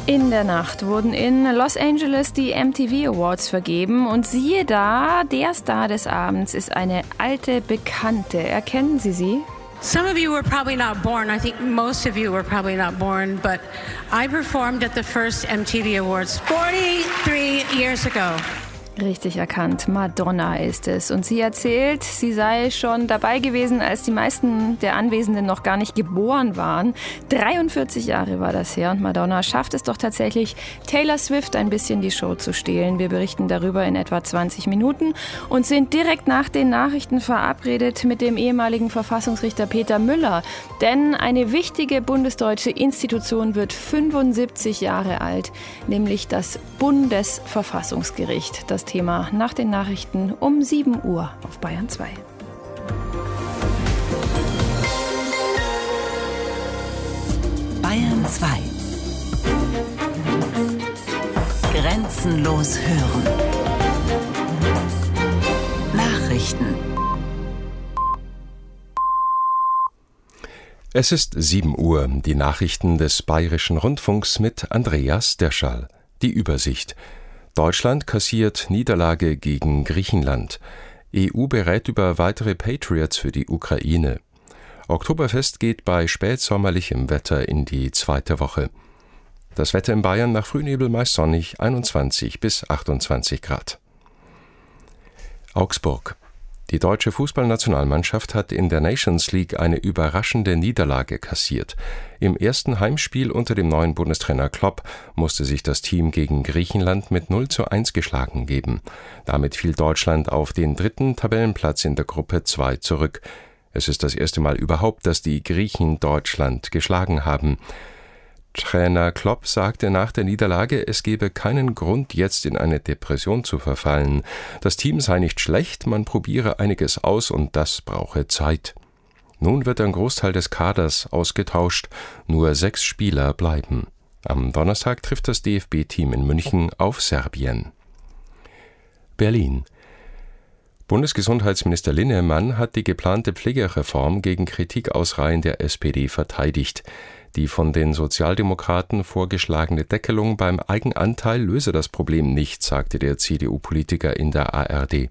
In der Nacht wurden in Los Angeles die MTV Awards vergeben und siehe da, der Star des Abends ist eine alte Bekannte. Erkennen Sie sie? Some of you were probably not born. I think most of you were probably not born, but I performed at the first MTV Awards 43 years ago. Richtig erkannt, Madonna ist es. Und sie erzählt, sie sei schon dabei gewesen, als die meisten der Anwesenden noch gar nicht geboren waren. 43 Jahre war das her und Madonna schafft es doch tatsächlich, Taylor Swift ein bisschen die Show zu stehlen. Wir berichten darüber in etwa 20 Minuten und sind direkt nach den Nachrichten verabredet mit dem ehemaligen Verfassungsrichter Peter Müller. Denn eine wichtige bundesdeutsche Institution wird 75 Jahre alt, nämlich das Bundesverfassungsgericht. Das Thema nach den Nachrichten um 7 Uhr auf Bayern 2. Bayern 2. Grenzenlos hören. Nachrichten. Es ist 7 Uhr, die Nachrichten des Bayerischen Rundfunks mit Andreas Derschall. Die Übersicht. Deutschland kassiert Niederlage gegen Griechenland. EU berät über weitere Patriots für die Ukraine. Oktoberfest geht bei spätsommerlichem Wetter in die zweite Woche. Das Wetter in Bayern nach Frühnebel meist sonnig, 21 bis 28 Grad. Augsburg. Die deutsche Fußballnationalmannschaft hat in der Nations League eine überraschende Niederlage kassiert. Im ersten Heimspiel unter dem neuen Bundestrainer Klopp musste sich das Team gegen Griechenland mit 0:1 geschlagen geben. Damit fiel Deutschland auf den 3. Tabellenplatz in der Gruppe 2 zurück. Es ist das erste Mal überhaupt, dass die Griechen Deutschland geschlagen haben. Trainer Klopp sagte nach der Niederlage, es gebe keinen Grund, jetzt in eine Depression zu verfallen. Das Team sei nicht schlecht, man probiere einiges aus und das brauche Zeit. Nun wird ein Großteil des Kaders ausgetauscht, nur 6 Spieler bleiben. Am Donnerstag trifft das DFB-Team in München auf Serbien. Berlin. Bundesgesundheitsminister Linnemann hat die geplante Pflegereform gegen Kritik aus Reihen der SPD verteidigt. Die von den Sozialdemokraten vorgeschlagene Deckelung beim Eigenanteil löse das Problem nicht, sagte der CDU-Politiker in der ARD.